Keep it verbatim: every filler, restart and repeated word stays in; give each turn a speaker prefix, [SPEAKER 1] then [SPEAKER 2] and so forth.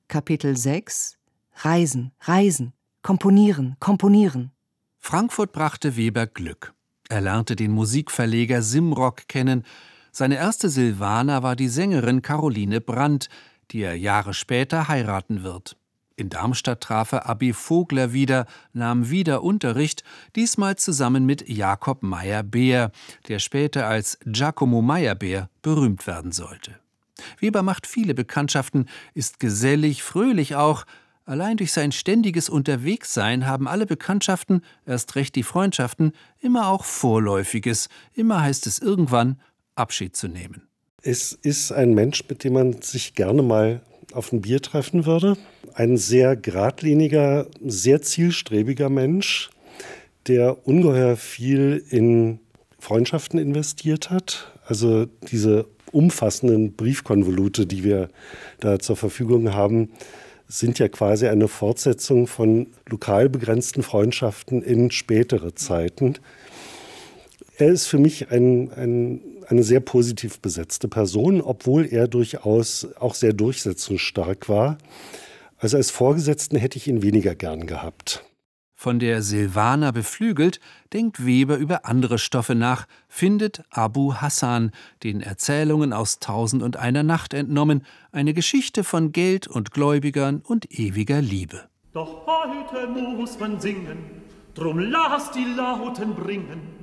[SPEAKER 1] Kapitel sechs Reisen, Reisen, Komponieren, Komponieren.
[SPEAKER 2] Frankfurt brachte Weber Glück. Er lernte den Musikverleger Simrock kennen. Seine erste Silvana war die Sängerin Caroline Brandt, die er Jahre später heiraten wird. In Darmstadt traf er Abi Vogler wieder, nahm wieder Unterricht, diesmal zusammen mit Jakob Meyerbeer, der später als Giacomo Meyerbeer berühmt werden sollte. Weber macht viele Bekanntschaften, ist gesellig, fröhlich auch. Allein durch sein ständiges Unterwegssein haben alle Bekanntschaften, erst recht die Freundschaften, immer auch Vorläufiges. Immer heißt es irgendwann, Abschied zu nehmen.
[SPEAKER 3] Es ist ein Mensch, mit dem man sich gerne mal auf ein Bier treffen würde. Ein sehr geradliniger, sehr zielstrebiger Mensch, der ungeheuer viel in Freundschaften investiert hat. Also diese umfassenden Briefkonvolute, die wir da zur Verfügung haben, sind ja quasi eine Fortsetzung von lokal begrenzten Freundschaften in spätere Zeiten. Er ist für mich ein, ein, eine sehr positiv besetzte Person, obwohl er durchaus auch sehr durchsetzungsstark war. Also als Vorgesetzten hätte ich ihn weniger gern gehabt.
[SPEAKER 2] Von der Silvana beflügelt, denkt Weber über andere Stoffe nach, findet Abu Hassan, den Erzählungen aus Tausend und einer Nacht entnommen, eine Geschichte von Geld und Gläubigern und ewiger Liebe.
[SPEAKER 4] Doch heute muss man singen, drum lass die Lauten bringen.